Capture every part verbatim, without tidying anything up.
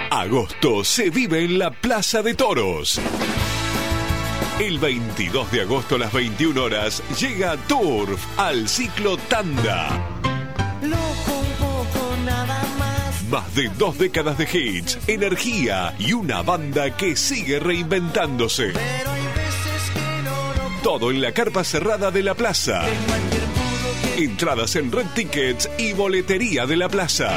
Agosto se vive en la Plaza de Toros. El veintidós de agosto a las veintiuna horas llega Turf al ciclo Tanda. Loco un poco nada más. Más de dos décadas de hits, energía y una banda que sigue reinventándose. Pero hay veces que no, no Todo en la carpa cerrada de la plaza. en cualquier modo que Entradas en Red Tickets y boletería de la plaza.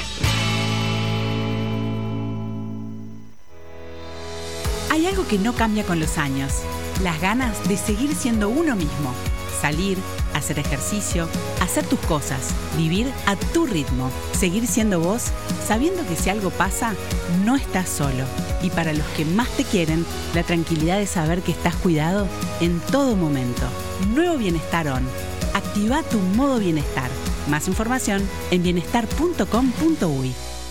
Hay algo que no cambia con los años. Las ganas de seguir siendo uno mismo. Salir, hacer ejercicio, hacer tus cosas, vivir a tu ritmo. Seguir siendo vos, sabiendo que si algo pasa, no estás solo. Y para los que más te quieren, la tranquilidad de saber que estás cuidado en todo momento. Nuevo Bienestar On. Activa tu modo bienestar. Más información en bienestar punto com punto uy.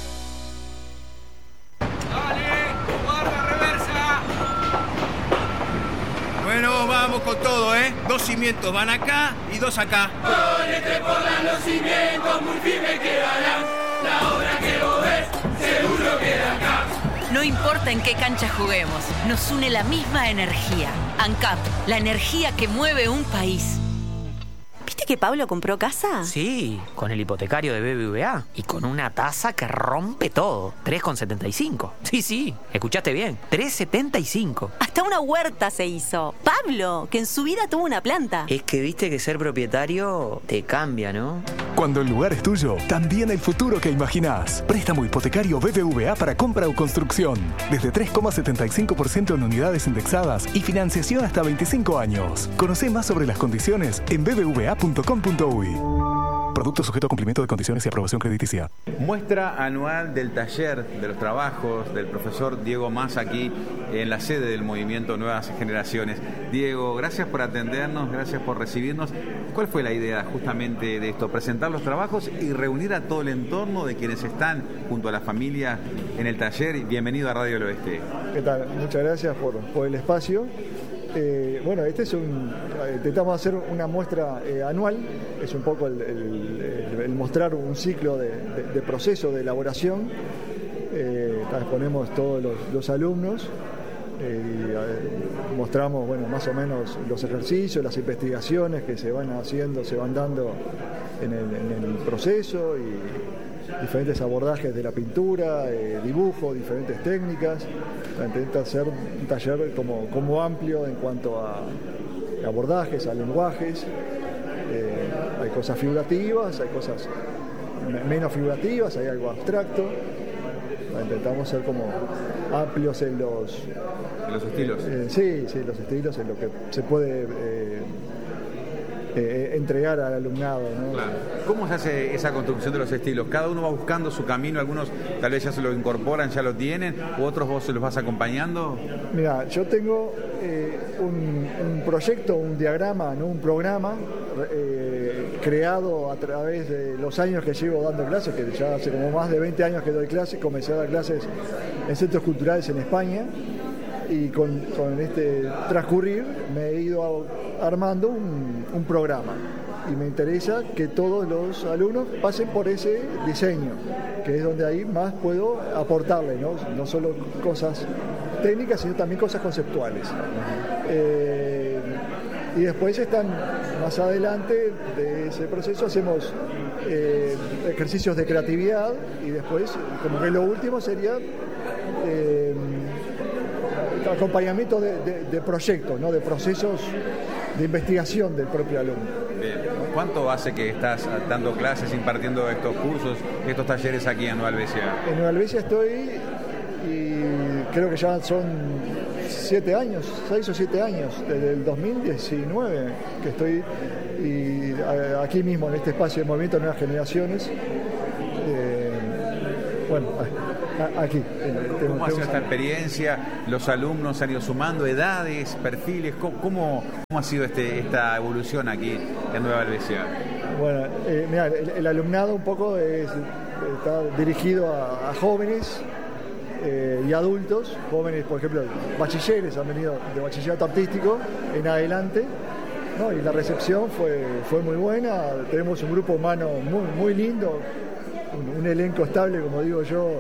Bueno, vamos con todo, ¿eh? Dos cimientos van acá y dos acá. Ponete por los cimientos, muy firme quedarán. La obra que vos ves, seguro queda acá. No importa en qué cancha juguemos, nos une la misma energía. ANCAP, la energía que mueve un país. ¿Viste que Pablo compró casa? Sí, con el hipotecario de B B V A y con una tasa que rompe todo, tres coma setenta y cinco. Sí, sí, escuchaste bien, tres coma setenta y cinco. Hasta una huerta se hizo. Pablo, que en su vida tuvo una planta. Es que viste que ser propietario te cambia, ¿no? Cuando el lugar es tuyo, también el futuro que imaginás. Préstamo hipotecario B B V A para compra o construcción. Desde tres coma setenta y cinco por ciento en unidades indexadas y financiación hasta veinticinco años. Conocé más sobre las condiciones en b b v a punto com punto uy. Producto sujeto a cumplimiento de condiciones y aprobación crediticia. Muestra anual del taller de los trabajos del profesor Diego Mas aquí en la sede del movimiento Nuevas Generaciones. Diego, gracias por atendernos, gracias por recibirnos. ¿Cuál fue la idea justamente de esto? Presentar los trabajos y reunir a todo el entorno de quienes están junto a la familia en el taller. Bienvenido a Radio del Oeste. ¿Qué tal? Muchas gracias por, por el espacio. Eh, bueno, este es un, intentamos hacer una muestra eh, anual, es un poco el, el, el mostrar un ciclo de, de, de proceso de elaboración. Eh, exponemos todos los, los alumnos eh, y eh, mostramos, bueno, más o menos los ejercicios, las investigaciones que se van haciendo, se van dando en el, en el proceso y diferentes abordajes de la pintura, eh, dibujo, diferentes técnicas. Intenta hacer un taller como, como amplio en cuanto a abordajes, a lenguajes. Eh, hay cosas figurativas, hay cosas menos figurativas, hay algo abstracto. Intentamos ser como amplios en los, ¿En los estilos? Eh, sí, sí, los estilos, en lo que se puede eh, eh, entregar al alumnado, ¿no? Claro. ¿Cómo se hace esa construcción de los estilos? ¿Cada uno va buscando su camino? Algunos tal vez ya se lo incorporan, ya lo tienen, u otros vos se los vas acompañando. Mira, yo tengo eh, un, un proyecto, un diagrama, ¿no? Un programa eh, creado a través de los años que llevo dando clases, que ya hace como más de veinte años que doy clases. Comencé a dar clases en centros culturales en España y con, con este transcurrir me he ido armando un, un programa. Y me interesa que todos los alumnos pasen por ese diseño, que es donde ahí más puedo aportarle, ¿no? No solo cosas técnicas, sino también cosas conceptuales. Eh, y después están más adelante de ese proceso, hacemos eh, ejercicios de creatividad y después, como que lo último sería eh, acompañamiento de, de, de proyectos, ¿no? De procesos de investigación del propio alumno. Bien. ¿Cuánto hace que estás dando clases, impartiendo estos cursos, estos talleres aquí en Nueva Helvecia? En Nueva Helvecia estoy y creo que ya son siete años, seis o siete años, desde el dos mil diecinueve que estoy y aquí mismo en este espacio de Movimiento Nuevas Generaciones. Eh, bueno, aquí. ¿Cómo ha sido esta experiencia? ¿Los alumnos han ido sumando edades, perfiles? ¿Cómo, cómo, cómo ha sido este, esta evolución aquí en Nueva Helvecia? Bueno, eh, mira, el, el alumnado un poco es, está dirigido a, a jóvenes eh, y adultos. Jóvenes, por ejemplo, bachilleres han venido de bachillerato artístico en adelante, ¿no? Y la recepción fue, fue muy buena. Tenemos un grupo humano muy, muy lindo, un, un elenco estable, como digo yo,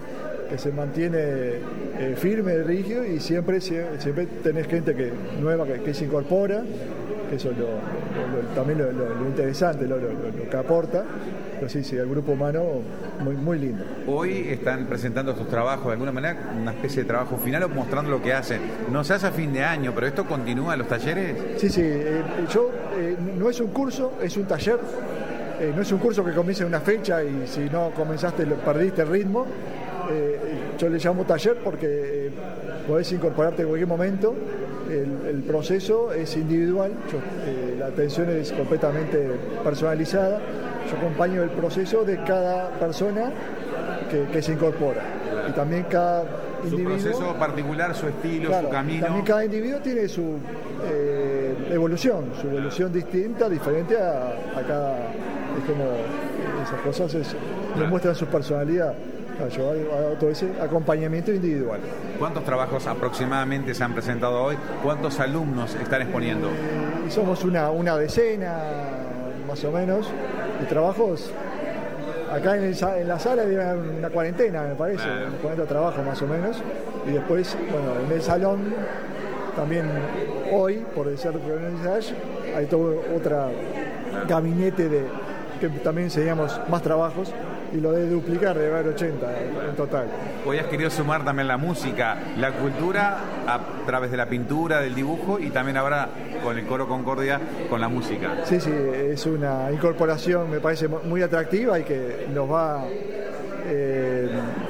que se mantiene eh, firme, rígido, y siempre, siempre, siempre tenés gente que, nueva que, que se incorpora, que eso es lo, lo, lo, también lo, lo, lo interesante, lo, lo, lo que aporta. Pero sí, sí, el grupo humano muy, muy lindo. Hoy están presentando estos trabajos, de alguna manera, una especie de trabajo final o mostrando lo que hacen. No se hace a fin de año, pero ¿esto continúa en los talleres? Sí, sí, eh, yo, eh, no es un curso, es un taller. Eh, no es un curso que comienza en una fecha y si no comenzaste lo, perdiste el ritmo. Eh, yo le llamo taller porque eh, podés incorporarte en cualquier momento. El, el proceso es individual, yo, eh, la atención es completamente personalizada. Yo acompaño el proceso de cada persona que, que se incorpora. Claro. Y también cada individuo... Su proceso particular, su estilo, claro, su camino. También cada individuo tiene su eh, evolución, su evolución distinta, diferente a, a cada... Es como esas cosas es, claro. Demuestran su personalidad. Claro, yo hago todo ese acompañamiento individual. ¿Cuántos trabajos aproximadamente se han presentado hoy? ¿Cuántos alumnos están exponiendo? Eh, somos una, una decena, más o menos, de trabajos. Acá en, el, en la sala había una cuarentena, me parece, claro. cuarenta trabajos más o menos. Y después, bueno, en el salón, también hoy, por ser Reunión, hay todo otro claro. gabinete de que también enseñamos más trabajos. Y lo de duplicar, de haber ochenta en total. Hoy has querido sumar también la música, la cultura a través de la pintura, del dibujo y también ahora con el Coro Concordia, con la música. Sí, sí, es una incorporación, me parece muy atractiva y que nos va eh,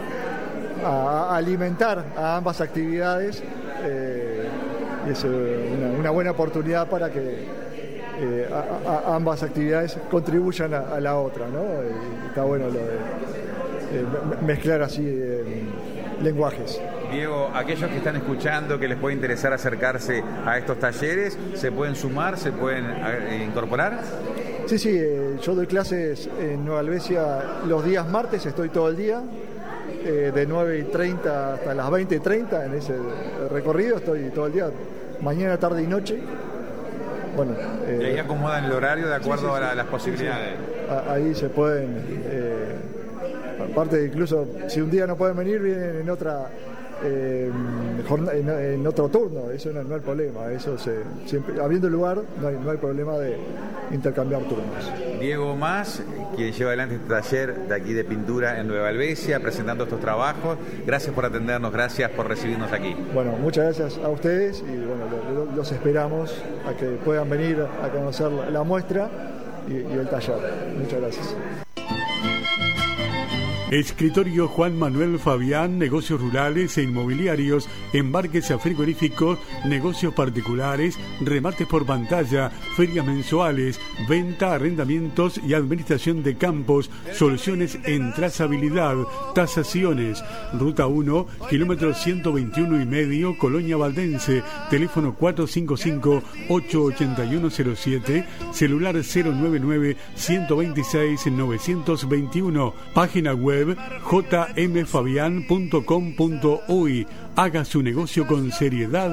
a alimentar a ambas actividades. Eh, y es una, una buena oportunidad para que Eh, a, a ambas actividades contribuyan a, a la otra, ¿no? Y está bueno lo de eh, mezclar así eh, lenguajes. Diego, aquellos que están escuchando, que les puede interesar acercarse a estos talleres, ¿se pueden sumar, se pueden eh, incorporar? Sí, sí, eh, yo doy clases en Nueva Helvecia los días martes, estoy todo el día, eh, de nueve y treinta hasta las veinte y treinta en ese recorrido, estoy todo el día, mañana, tarde y noche. Bueno, eh, y ahí acomodan el horario de acuerdo sí, sí, sí, a las posibilidades. Sí, sí. Ahí se pueden, eh, aparte incluso si un día no pueden venir, vienen en otra eh, en, en otro turno, eso no, no es el problema, eso se, siempre, habiendo lugar no hay, no hay problema de intercambiar turnos. Diego Mas, quien lleva adelante este taller de aquí de pintura en Nueva Helvecia, presentando estos trabajos. Gracias por atendernos, gracias por recibirnos aquí. Bueno, muchas gracias a ustedes y bueno, los esperamos a que puedan venir a conocer la muestra y, y el taller. Muchas gracias. Escritorio Juan Manuel Fabián, negocios rurales e inmobiliarios, embarques a frigoríficos, negocios particulares, remates por pantalla, ferias mensuales, venta, arrendamientos y administración de campos, soluciones en trazabilidad, tasaciones. Ruta uno, kilómetro ciento veintiuno y medio, Colonia Valdense, teléfono cuatro cinco cinco, ocho ocho uno cero siete, celular cero nueve nueve, uno dos seis, nueve dos uno, página web j m fabián punto com punto u y. Haga su negocio con seriedad